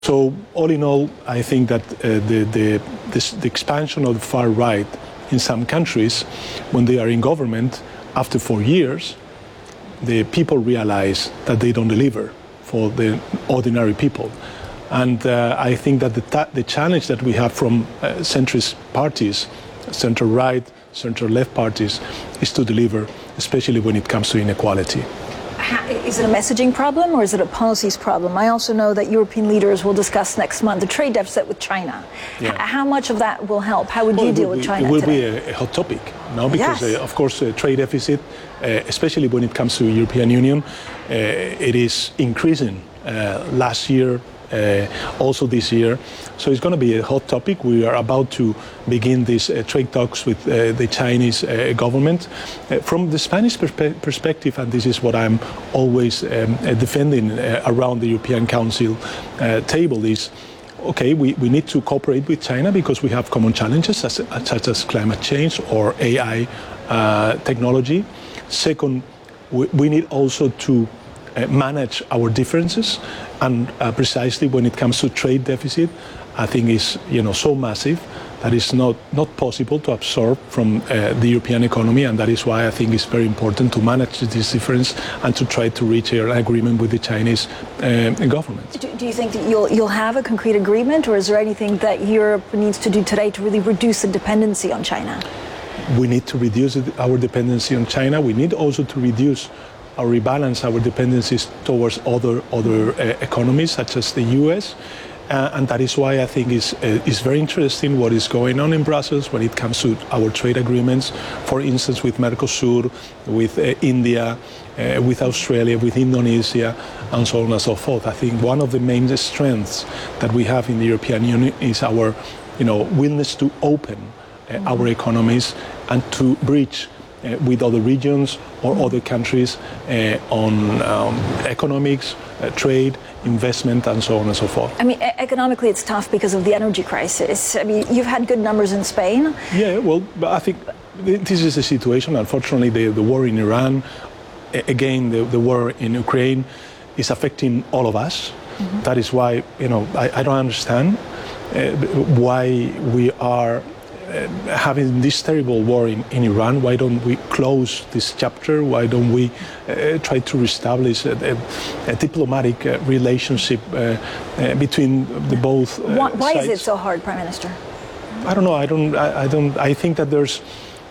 So all in all, I think that the expansion of the far right in some countries, when they are in government, after 4 years, the people realize that they don't deliver for the ordinary people. And I think that the challenge that we have from centrist parties, center-right, center-left parties, is to deliver, especially when it comes to inequality. Is it a messaging problem or is it a policies problem? I also know that European leaders will discuss next month the trade deficit with China. Yeah. How much of that will help? How would you deal with China today? It will today? be a hot topic, no? Because, of course, trade deficit, especially when it comes to the European Union, it is increasing last year, also this year. So it's going to be a hot topic. We are about to begin these trade talks with the Chinese government. From the Spanish perspective, and this is what I'm always defending around the European Council table, is okay, we need to cooperate with China because we have common challenges such as climate change or AI technology. Second, we need also to manage our differences, and precisely when it comes to trade deficit, I think is so massive that it's not possible to absorb from the European economy, and that is why I think it's very important to manage this difference and to try to reach an agreement with the Chinese government. Do you think that you'll have a concrete agreement, or is there anything that Europe needs to do today to really reduce the dependency on China? We need to reduce our dependency on China. We need also to reduce or rebalance our dependencies towards other economies, such as the U.S., and that is why I think it's very interesting what is going on in Brussels when it comes to our trade agreements, for instance, with Mercosur, with India, with Australia, with Indonesia, and so on and so forth. I think one of the main strengths that we have in the European Union is our willingness to open our economies and to bridge with other regions or other countries on economics, trade, investment, and so on and so forth. I mean, economically it's tough because of the energy crisis. I mean, you've had good numbers in Spain. Yeah, well, I think this is the situation. Unfortunately, the war in Iran, again, the war in Ukraine is affecting all of us. Mm-hmm. That is why, I don't understand why we are having this terrible war in Iran. Why don't we close this chapter? Why don't we try to reestablish a diplomatic relationship between the both Why sides? is it so hard, Prime Minister? I don't know. I think that there's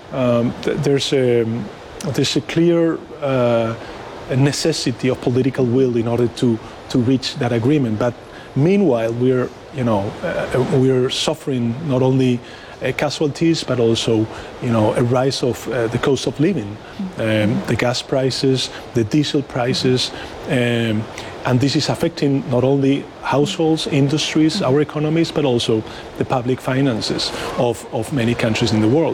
a clear necessity of political will in order to reach that agreement. But meanwhile, we're suffering not only casualties, but also, a rise of the cost of living, the gas prices, the diesel prices, and this is affecting not only households, industries, our economies, but also the public finances of many countries in the world.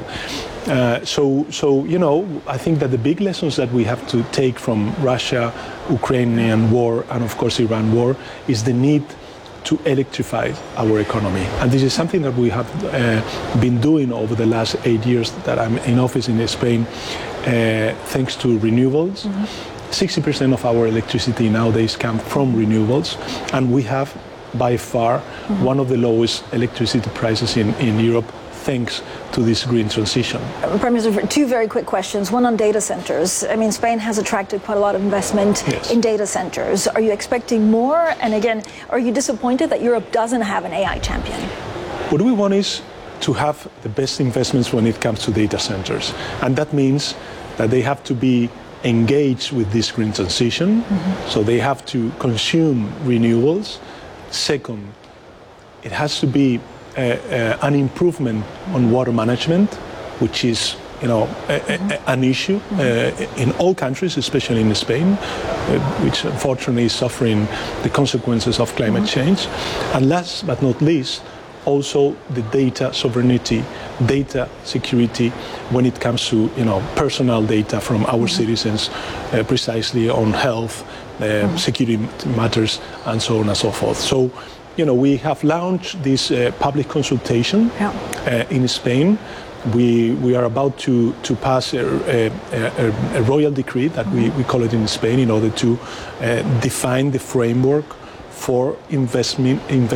I think that the big lessons that we have to take from Russia-Ukrainian war and, of course, Iran war is the need to electrify our economy. And this is something that we have been doing over the last 8 years that I'm in office in Spain, thanks to renewables. Mm-hmm. 60% of our electricity nowadays comes from renewables, and we have by far one of the lowest electricity prices in Europe, thanks to this green transition. Prime Minister, two very quick questions. One on data centers. I mean, Spain has attracted quite a lot of investment in data centers. Are you expecting more? And again, are you disappointed that Europe doesn't have an AI champion? What we want is to have the best investments when it comes to data centers. And that means that they have to be engaged with this green transition. Mm-hmm. So they have to consume renewables. Second, it has to be an improvement on water management, which is an issue in all countries, especially in Spain, which unfortunately is suffering the consequences of climate change. And last but not least, also the data sovereignty, data security when it comes to personal data from our citizens, precisely on health, security matters, and so on and so forth. So, we have launched this public consultation in Spain. We are about to pass a royal decree that we call it in Spain in order to define the framework for investment